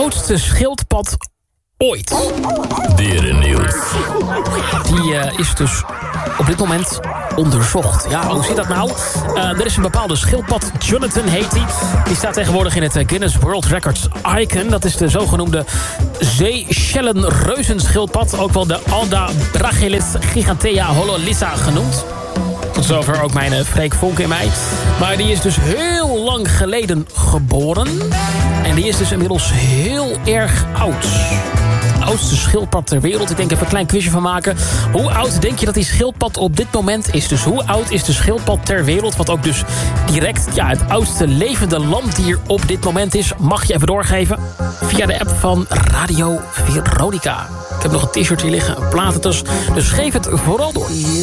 oudste schildpad ooit? Dierennieuws. Die is dus op dit moment onderzocht. Ja, hoe zit dat nou? Er is een bepaalde schildpad, Jonathan heet die. Die staat tegenwoordig in het Guinness World Records Icon. Dat is de zogenoemde zeeschellenreuzenschildpad. Ook wel de Alda Brachilis Gigantea Hololissa genoemd. Tot zover ook mijn Freek Vonk in mij. Maar die is dus heel lang geleden geboren. En die is dus inmiddels heel erg oud. Oudste schildpad ter wereld. Ik denk even een klein quizje van maken. Hoe oud denk je dat die schildpad op dit moment is? Dus hoe oud is de schildpad ter wereld? Wat ook dus direct het oudste levende landdier op dit moment is. Mag je even doorgeven via de app van Radio Veronica. Ik heb nog een t-shirt hier liggen, een platentas. Dus geef het vooral door.